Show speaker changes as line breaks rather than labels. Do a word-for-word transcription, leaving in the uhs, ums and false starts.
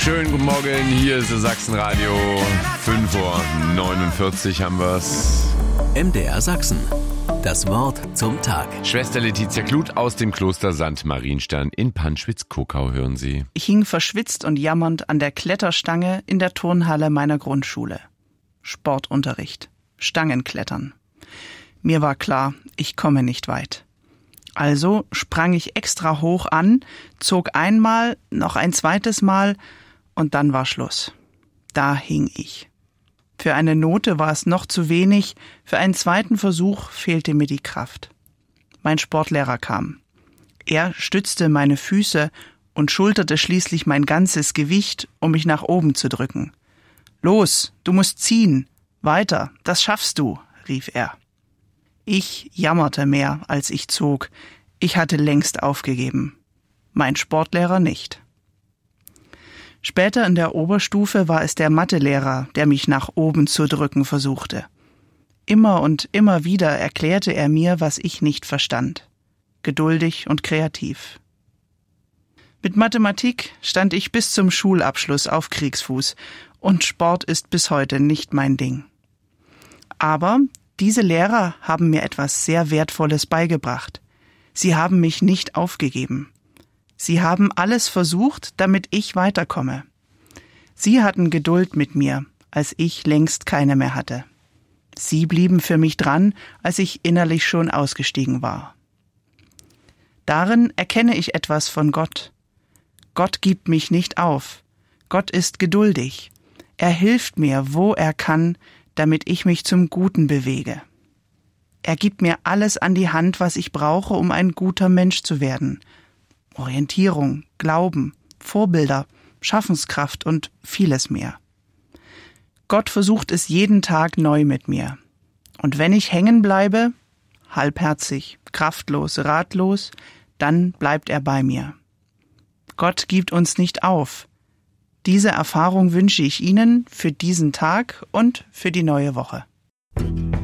Schönen guten Morgen, hier ist das Sachsenradio. fünf Uhr neunundvierzig haben wir's.
M D R Sachsen. Das Wort zum Tag.
Schwester Letizia Kluth aus dem Kloster Sankt Marienstern in Panschwitz-Kuckau hören Sie.
Ich hing verschwitzt und jammernd an der Kletterstange in der Turnhalle meiner Grundschule. Sportunterricht. Stangenklettern. Mir war klar, ich komme nicht weit. Also sprang ich extra hoch an, zog einmal, noch ein zweites Mal und dann war Schluss. Da hing ich. Für eine Note war es noch zu wenig, für einen zweiten Versuch fehlte mir die Kraft. Mein Sportlehrer kam. Er stützte meine Füße und schulterte schließlich mein ganzes Gewicht, um mich nach oben zu drücken. »Los, du musst ziehen! Weiter, das schaffst du«, rief er. Ich jammerte mehr, als ich zog. Ich hatte längst aufgegeben. Mein Sportlehrer nicht. Später in der Oberstufe war es der Mathelehrer, der mich nach oben zu drücken versuchte. Immer und immer wieder erklärte er mir, was ich nicht verstand. Geduldig und kreativ. Mit Mathematik stand ich bis zum Schulabschluss auf Kriegsfuß und Sport ist bis heute nicht mein Ding. Aber diese Lehrer haben mir etwas sehr Wertvolles beigebracht. Sie haben mich nicht aufgegeben. Sie haben alles versucht, damit ich weiterkomme. Sie hatten Geduld mit mir, als ich längst keine mehr hatte. Sie blieben für mich dran, als ich innerlich schon ausgestiegen war. Darin erkenne ich etwas von Gott. Gott gibt mich nicht auf. Gott ist geduldig. Er hilft mir, wo er kann, damit ich mich zum Guten bewege. Er gibt mir alles an die Hand, was ich brauche, um ein guter Mensch zu werden. Orientierung, Glauben, Vorbilder, Schaffenskraft und vieles mehr. Gott versucht es jeden Tag neu mit mir. Und wenn ich hängen bleibe, halbherzig, kraftlos, ratlos, dann bleibt er bei mir. Gott gibt uns nicht auf. Diese Erfahrung wünsche ich Ihnen für diesen Tag und für die neue Woche.